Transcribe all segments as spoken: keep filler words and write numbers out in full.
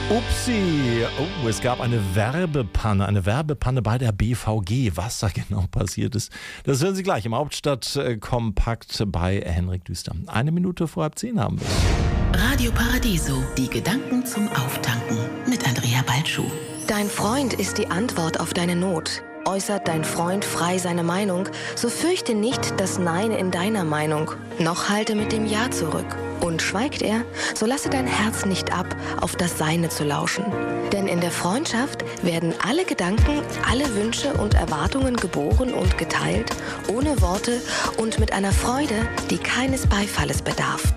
Upsi, oh, es gab eine Werbepanne, eine Werbepanne bei der B V G. Was da genau passiert ist, das hören Sie gleich im Hauptstadt-Kompakt bei Henrik Düster. Eine Minute vor halb zehn haben wir. Radio Paradiso, die Gedanken zum Auftanken mit Andrea Balschuh. Dein Freund ist die Antwort auf deine Not. Äußert dein Freund frei seine Meinung, so fürchte nicht das Nein in deiner Meinung, noch halte mit dem Ja zurück. Und schweigt er, so lasse dein Herz nicht ab, auf das Seine zu lauschen. Denn in der Freundschaft werden alle Gedanken, alle Wünsche und Erwartungen geboren und geteilt, ohne Worte und mit einer Freude, die keines Beifalles bedarf.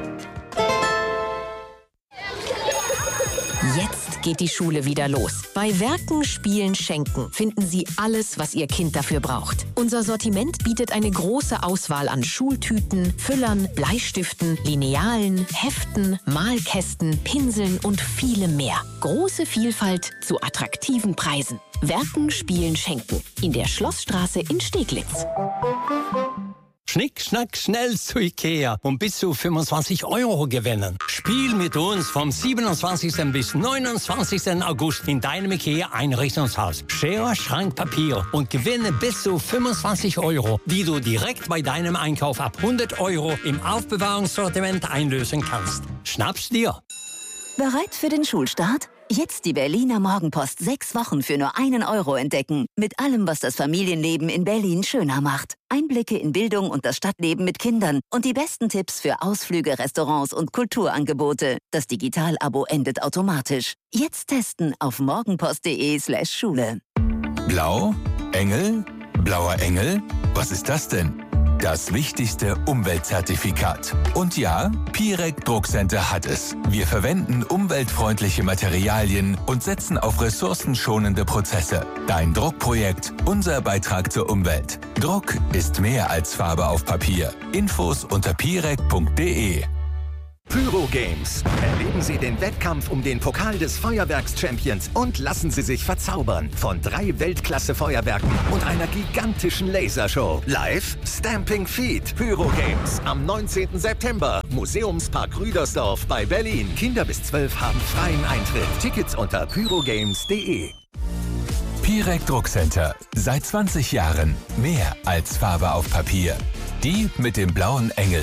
Jetzt geht die Schule wieder los. Bei Werken, Spielen, Schenken finden Sie alles, was Ihr Kind dafür braucht. Unser Sortiment bietet eine große Auswahl an Schultüten, Füllern, Bleistiften, Linealen, Heften, Malkästen, Pinseln und vielem mehr. Große Vielfalt zu attraktiven Preisen. Werken, Spielen, Schenken. In der Schlossstraße in Steglitz. Schnick, schnack, schnell zu Ikea und bis zu fünfundzwanzig Euro gewinnen. Spiel mit uns vom siebenundzwanzigsten bis neunundzwanzigsten August in deinem Ikea-Einrichtungshaus. Schere, Schrank, Papier und gewinne bis zu fünfundzwanzig Euro, die du direkt bei deinem Einkauf ab hundert Euro im Aufbewahrungssortiment einlösen kannst. Schnapp's dir! Bereit für den Schulstart? Jetzt die Berliner Morgenpost sechs Wochen für nur einen Euro entdecken. Mit allem, was das Familienleben in Berlin schöner macht. Einblicke in Bildung und das Stadtleben mit Kindern. Und die besten Tipps für Ausflüge, Restaurants und Kulturangebote. Das Digital-Abo endet automatisch. Jetzt testen auf morgenpost.de slash Schule. Blau? Engel? Blauer Engel? Was ist das denn? Das wichtigste Umweltzertifikat. Und ja, Pirec Druckcenter hat es. Wir verwenden umweltfreundliche Materialien und setzen auf ressourcenschonende Prozesse. Dein Druckprojekt, unser Beitrag zur Umwelt. Druck ist mehr als Farbe auf Papier. Infos unter pirec punkt de. Pyro Games. Erleben Sie den Wettkampf um den Pokal des Feuerwerks-Champions und lassen Sie sich verzaubern von drei Weltklasse-Feuerwerken und einer gigantischen Lasershow. Live Stamping Feet. Pyro Games am neunzehnten September. Museumspark Rüdersdorf bei Berlin. Kinder bis zwölf haben freien Eintritt. Tickets unter pyrogames punkt de. Pirec Druckcenter. Seit zwanzig Jahren mehr als Farbe auf Papier. Die mit dem blauen Engel.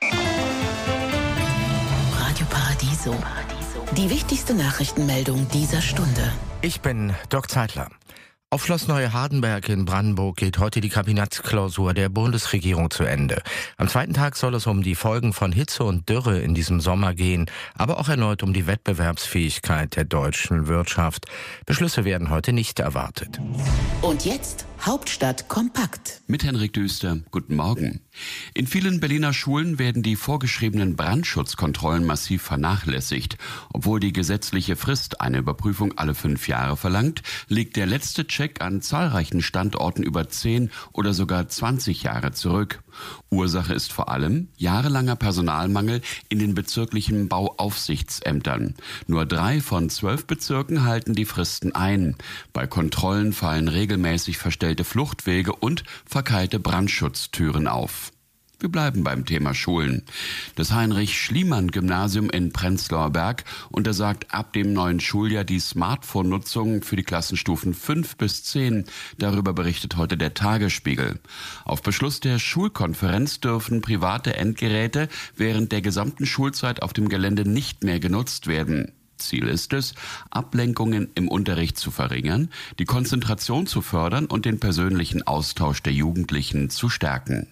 Radio Paradiso. Die wichtigste Nachrichtenmeldung dieser Stunde. Ich bin Dirk Zeitler. Auf Schloss Neue-Hardenberg in Brandenburg geht heute die Kabinettsklausur der Bundesregierung zu Ende. Am zweiten Tag soll es um die Folgen von Hitze und Dürre in diesem Sommer gehen, aber auch erneut um die Wettbewerbsfähigkeit der deutschen Wirtschaft. Beschlüsse werden heute nicht erwartet. Und jetzt Hauptstadt kompakt. Mit Henrik Düster. Guten Morgen. In vielen Berliner Schulen werden die vorgeschriebenen Brandschutzkontrollen massiv vernachlässigt. Obwohl die gesetzliche Frist eine Überprüfung alle fünf Jahre verlangt, liegt der letzte Check an zahlreichen Standorten über zehn oder sogar zwanzig Jahre zurück. Ursache ist vor allem jahrelanger Personalmangel in den bezirklichen Bauaufsichtsämtern. Nur drei von zwölf Bezirken halten die Fristen ein. Bei Kontrollen fallen regelmäßig verstellte Fluchtwege und verkeilte Brandschutztüren auf. Wir bleiben beim Thema Schulen. Das Heinrich-Schliemann-Gymnasium in Prenzlauer Berg untersagt ab dem neuen Schuljahr die Smartphone-Nutzung für die Klassenstufen fünf bis zehn. Darüber berichtet heute der Tagesspiegel. Auf Beschluss der Schulkonferenz dürfen private Endgeräte während der gesamten Schulzeit auf dem Gelände nicht mehr genutzt werden. Ziel ist es, Ablenkungen im Unterricht zu verringern, die Konzentration zu fördern und den persönlichen Austausch der Jugendlichen zu stärken.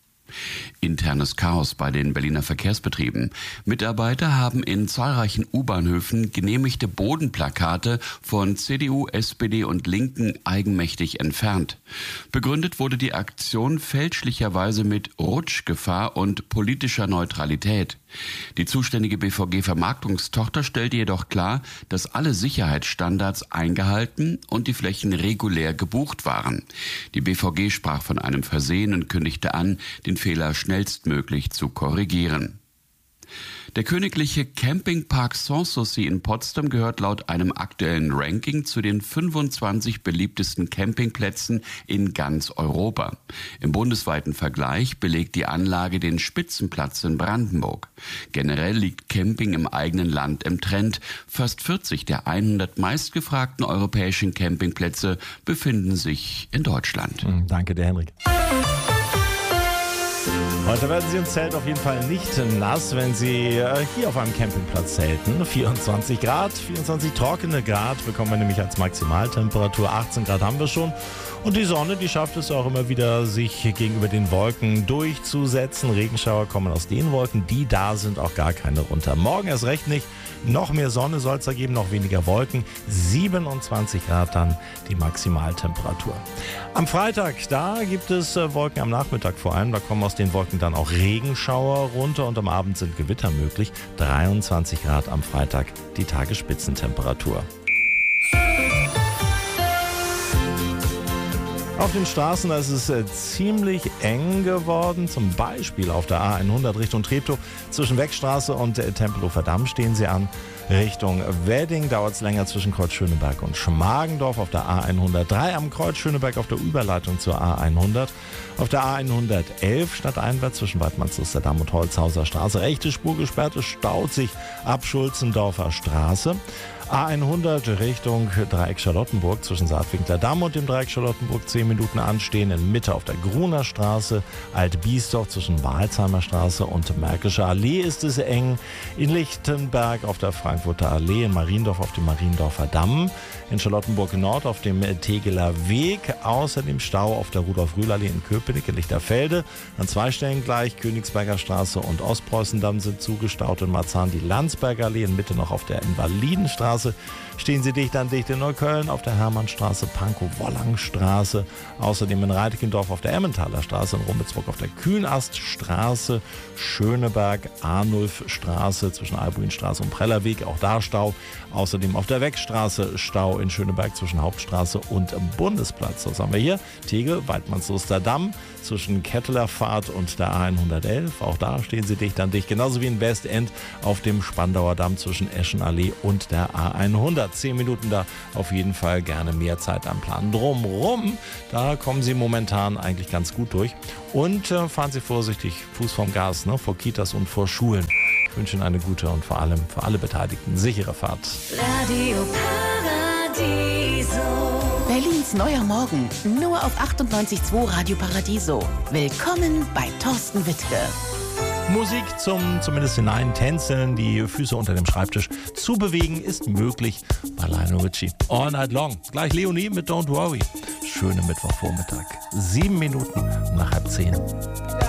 Internes Chaos bei den Berliner Verkehrsbetrieben. Mitarbeiter haben in zahlreichen U-Bahnhöfen genehmigte Bodenplakate von C D U, S P D und Linken eigenmächtig entfernt. Begründet wurde die Aktion fälschlicherweise mit Rutschgefahr und politischer Neutralität. Die zuständige B V G-Vermarktungstochter stellte jedoch klar, dass alle Sicherheitsstandards eingehalten und die Flächen regulär gebucht waren. Die B V G sprach von einem Versehen und kündigte an, den Fehler schnellstmöglich zu korrigieren. Der königliche Campingpark Sanssouci in Potsdam gehört laut einem aktuellen Ranking zu den fünfundzwanzig beliebtesten Campingplätzen in ganz Europa. Im bundesweiten Vergleich belegt die Anlage den Spitzenplatz in Brandenburg. Generell liegt Camping im eigenen Land im Trend. Fast vierzig der hundert meistgefragten europäischen Campingplätze befinden sich in Deutschland. Danke dir, Henrik. Heute werden Sie im Zelt auf jeden Fall nicht nass, wenn Sie äh, hier auf einem Campingplatz zelten. vierundzwanzig Grad, vierundzwanzig trockene Grad bekommen wir nämlich als Maximaltemperatur. achtzehn Grad haben wir schon. Und die Sonne, die schafft es auch immer wieder, sich gegenüber den Wolken durchzusetzen. Regenschauer kommen aus den Wolken, die da sind, auch gar keine runter. Morgen erst recht nicht. Noch mehr Sonne soll es da geben, noch weniger Wolken. siebenundzwanzig Grad dann die Maximaltemperatur. Am Freitag, da gibt es äh, Wolken am Nachmittag vor allem. Da kommen aus den Wolken dann auch Regenschauer runter und am Abend sind Gewitter möglich. dreiundzwanzig Grad am Freitag die Tagesspitzentemperatur. Auf den Straßen, da ist es äh, ziemlich eng geworden. Zum Beispiel auf der A hundert Richtung Treptow. Zwischen Wegstraße und äh, Tempelhofer Damm stehen sie an. Richtung Wedding dauert es länger zwischen Kreuz Schöneberg und Schmargendorf. Auf der A hundertdrei am Kreuz Schöneberg auf der Überleitung zur A hundert. Auf der A hundertelf stadteinwärts zwischen Waidmannsluster und Holzhauser Straße. Rechte Spur gesperrt, es staut sich ab Schulzendorfer Straße. A hundert Richtung Dreieck Charlottenburg zwischen Saatwinkler Damm und dem Dreieck Charlottenburg zehn Minuten anstehen. In Mitte auf der Gruner Straße, Alt-Biesdorf zwischen Walsheimer Straße und Märkischer Allee ist es eng. In Lichtenberg auf der Frankfurter Allee, in Mariendorf auf dem Mariendorfer Damm, in Charlottenburg Nord auf dem Tegeler Weg, außerdem Stau auf der Rudolf-Rühl-Allee in Köpenick, in Lichterfelde. An zwei Stellen gleich, Königsberger Straße und Ostpreußendamm sind zugestaut. In Marzahn die Landsberger Allee, in Mitte noch auf der Invalidenstraße. Stehen sie dicht an dicht in Neukölln auf der Hermannstraße, Pankow-Wollang-Straße, außerdem in Reitickendorf auf der Emmentaler Straße, in Rummelsburg auf der Kühnaststraße, Schöneberg, Arnulfstraße zwischen Albuinstraße und Prellerweg, auch da Stau, außerdem auf der Wegstraße Stau in Schöneberg zwischen Hauptstraße und Bundesplatz. Das haben wir hier, Tegel, Waidmannsluster Damm zwischen Kettelerpfad und der A hundertelf, auch da stehen sie dicht an dicht, genauso wie in Westend auf dem Spandauer Damm zwischen Eschenallee und der A hundert. Zehn Minuten da auf jeden Fall, gerne mehr Zeit am Plan. Drumrum, da kommen Sie momentan eigentlich ganz gut durch. Und äh, fahren Sie vorsichtig, Fuß vom Gas, ne, vor Kitas und vor Schulen. Ich wünsche Ihnen eine gute und vor allem für alle Beteiligten sichere Fahrt. Radio Paradiso. Berlins neuer Morgen, nur auf achtundneunzig Komma zwei Radio Paradiso. Willkommen bei Thorsten Wittke. Musik zum zumindest hineintänzeln, die Füße unter dem Schreibtisch zu bewegen, ist möglich bei Lionel Richie. All Night Long. Gleich Leonie mit Don't Worry. Schöne Mittwochvormittag. Sieben Minuten nach halb zehn.